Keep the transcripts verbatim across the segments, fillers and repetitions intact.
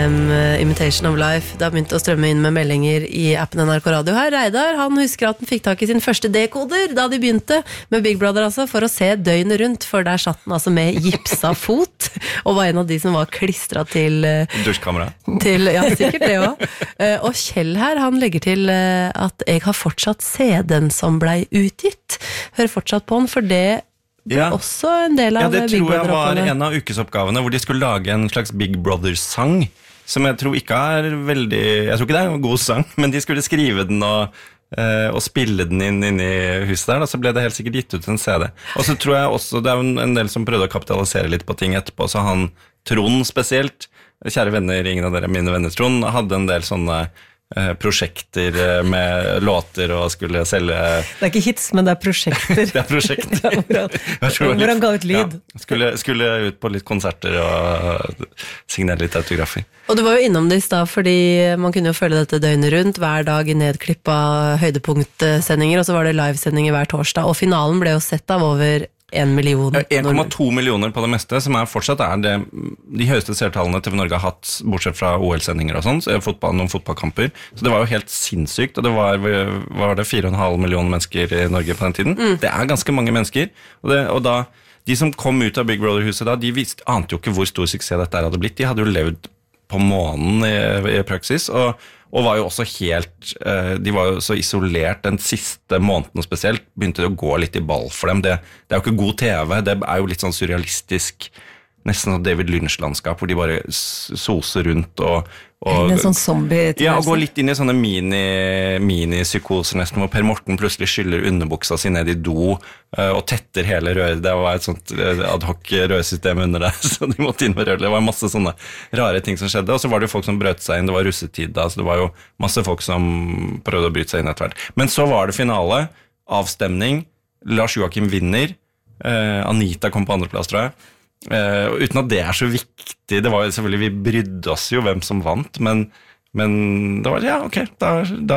M Imitation of Life. Det har begynt å strømme inn med meldinger i appen N R K Radio her. Reidar, han husker at han fikk tak i sin første dekoder da de begynte med Big Brother, altså, for å se døgnet rundt, for der satt han altså med gipsa fot, og var en av de som var klistret til... Dusjkamera. Til, ja, sikkert det også. Og Kjell her, han legger til at jeg har fortsatt C D-en som ble utgitt. Hører fortsatt på den, for det ja. Også en del av ja, Big Brother-oppgavene. Ja, det tror jeg var en av ukesoppgavene hvor de skulle lage en slags Big Brother-sang, som jeg tror ikke er veldig, jeg tror ikke det er en god sang, men de skulle skrive den og, uh, og spille den inn, inn i huset der, og så ble det helt sikkert gitt ut en C D. Og så tror jeg også, det er en del som prøvde å kapitalisere litt på ting etterpå, så han, Trond spesielt, kjære venner, ingen av dere mine venner, Trond, hadde en del sånne prosjekter med låter og skulle selge Det er ikke hits, men det er prosjekter Det er prosjekter ja, hvor, han, hvor han ga ut lyd ja, skulle, skulle ut på litt konserter og signere litt autografer. Og du var jo innom det i sted, fordi man kunne jo følge dette døgnet rundt hver dag i nedklippa høydepunktsendinger, og så var det livesendinger hver torsdag, og finalen ble jo sett av over en million. en komma to millioner på det meste, som er fortsatt er det, de høyeste seertallene T V Norge har hatt, bortsett fra O L-sendinger og sånn, så fotball, noen fotballkamper. Så det var jo helt sinnssykt, og det var, var det fire og en halv million mennesker i Norge på den tiden. Mm. Det er ganske mange mennesker, og, det, og da, de som kom ut av Big Brother-huset da, de visste, ante jo ikke hvor stor suksess dette hadde blitt. De hadde jo levd på månen i, i praksis, og Og var jo også helt, de var jo så isolert den siste måneden spesielt, begynte det å gå litt i ball for dem. Det, det er jo ikke god T V, det er jo litt sånn surrealistisk, nesten sånn David Lynch-landskap, hvor de bare soser rundt og... og en sånn zombie ja, og går litt inn i sånne mini, mini-psykoser nesten, hvor Per Morten plutselig skyller underbuksa si ned i do, og tetter hele røret. Det var et sånt ad hoc rørsystem under der, så de måtte inn med røret. Det var masse sånne rare ting som skjedde, og så var det jo folk som brøt seg inn, det var russetid da, så det var jo masse folk som prøvde å bryte seg inn etter hvert. Men så var det finale, avstemning, Lars Joakim vinner, eh, Anita kom på andreplass, tror jeg. Uh, uten at det er så viktig. Det var jo selvfølgelig, vi brydde oss jo hvem som vant, men, men det var, ja, ok, da, da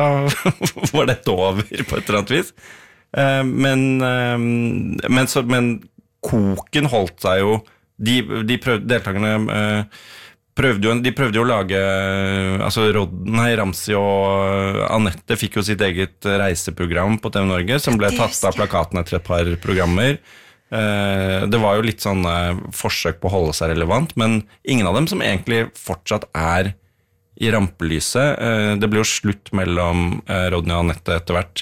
var det over på et eller annet vis. Uh, men, uh, men, så, men koken holdt seg jo, de, de prøvde, deltakerne uh, prøvde jo, de prøvde jo å lage, altså Rod, nei, Ramsey og Anette fikk jo sitt eget reiseprogram på T V Norge, som ble tatt av plakaten etter et par programmer. Det var jo litt sånn forsøk på å holde seg relevant, men ingen av dem som egentlig fortsatt er i rampelyset. Det ble jo slutt mellom Rodney og Anette etter hvert,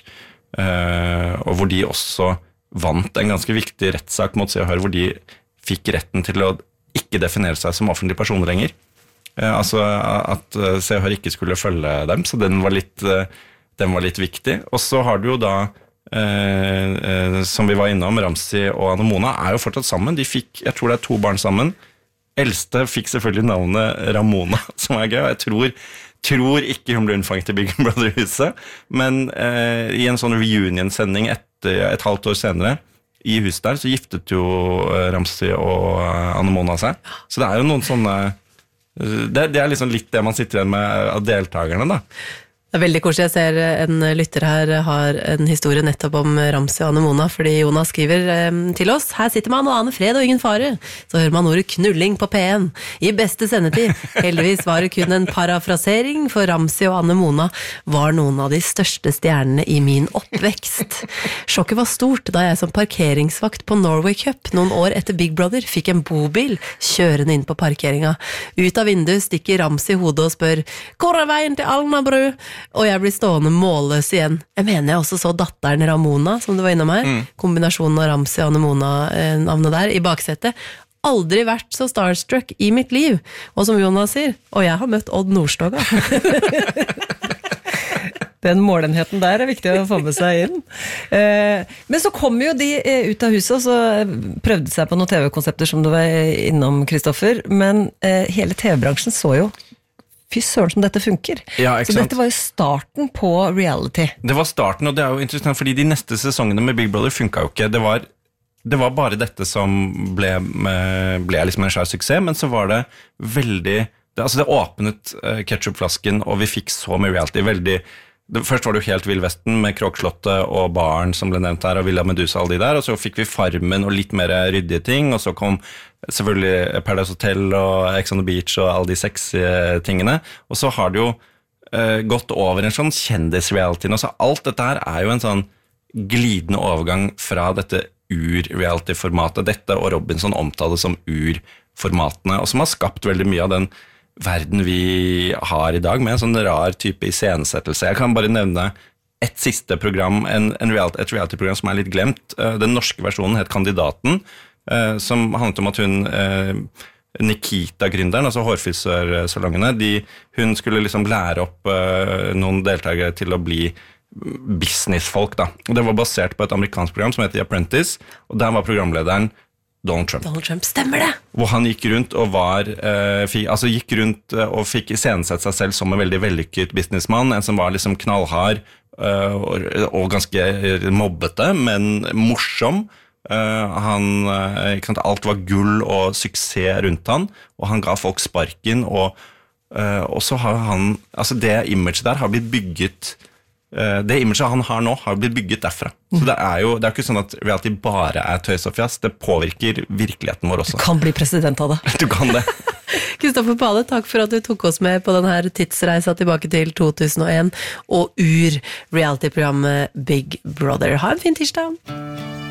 og hvor de også vant en ganske viktig rettssak mot Se og Hør, hvor de fikk retten til å ikke definere seg som offentlig person lenger. Altså at Se og Hør ikke skulle følge dem, så den var litt, den var litt viktig. Og så har du jo da Eh, eh, som vi var innom, Ramsey og Anne Mona er jo fortsatt sammen. De fikk, jeg tror det er to barn sammen. Eldste fikk selvfølgelig navnet Ramona, som er gøy. Jeg tror, tror ikke hun ble unnfanget i Big Brother-huset, men eh, i en sånn reunion-sending etter, et halvt år senere i huset der, så giftet jo Ramsey og Anne Mona seg. Så det er jo noen sånne, det, det er liksom litt det man sitter igjen med av deltakerne da. Det er veldig koselig. Jeg ser en lytter her har en historie nettopp om Ramsey og Anne Mona, fordi Jonas skriver eh, til oss: her sitter man og aner fred og ingen fare. Så hører man ordet knulling på P en i beste sendetid. Heldigvis var det kun en parafrasering, for Ramsey og Anne Mona var noen av de største stjernene i min oppvekst. Sjokket var stort da jeg som parkeringsvakt på Norway Cup noen år etter Big Brother fikk en bobil kjørende inn på parkeringa. Ut av vinduet stikker Ramsey hodet og spør: hvor er veien til Alnabru? Og jeg blir stående målløs igjen. Jeg mener jeg også så datteren Ramona, som du var innom her, mm. kombinasjonen av Ramsey og Anne Mona-navnet der, i baksetet. Aldri vært så starstruck i mitt liv. Og som Jonas sier, og jeg har møtt Odd Nordstoga. Den målenheten der er viktig å få med seg inn. Men så kom jo de ut av huset, og så prøvde seg på noen T V-konsepter som du var innom, Kristoffer, men hele T V-bransjen så jo fy søren som dette funker. Ja, så dette var jo starten på reality. Det var starten, og det er jo interessant, fordi de neste sesongene med Big Brother funket jo ikke. Det var, det var bare dette som ble, ble liksom en svær suksess, men så var det veldig, det, altså det åpnet uh, ketchupflasken, og vi fikk så mye reality, veldig, det, først var det jo helt Vill Vesten med Kråkslottet og Baren som ble nevnt her, og Villa Medusa og alle de der, og så fikk vi Farmen og litt mer ryddige ting, og så kom selvfølgelig Paradise Hotel og Ex on the Beach og alle de sexy tingene, og så har det jo uh, gått over en sånn kjendis-reality nå, så alt dette her er jo en sånn glidende overgang fra dette ur-reality-formatet, dette og Robinson omtales som ur-formatene, og som har skapt veldig mye av den verden vi har i dag, med en sånn rar type iscenesettelse. Jeg kan bare nevne et siste program, en, en reality, et reality-program som er litt glemt. Den norske versjonen het Kandidaten, som handlet om at hun, Nikita-gründeren, altså hårfrisørsalongene, de, hun skulle liksom lære opp noen deltakere til å bli businessfolk, da. Og det var basert på et amerikansk program som heter The Apprentice, og der var programlederen Donald Trump. Donald Trump, stemmer det! Hvor han gikk rundt og var, eh, fikk, altså gikk rundt og fikk iscenesett seg selv som en veldig vellykket businessmann, en som var liksom knallhard eh, og, og ganske mobbete, men morsom. Eh, han, eh, ikke sant, alt var gull og suksess rundt han, og han ga folk sparken, og, eh, og så har han, altså det imaget der har blitt bygget. Det imaget han har nå har blitt bygget derfra. Så det er jo det er ikke sånn at reality bare er tøys og fjas, det påvirker virkeligheten vår også. Du kan bli president av det. Du kan det. Kristoffer Pale, takk for at du tok oss med på denne tidsreisa tilbake til to tusen og en og ur reality-programmet Big Brother. Ha en fin tirsdag!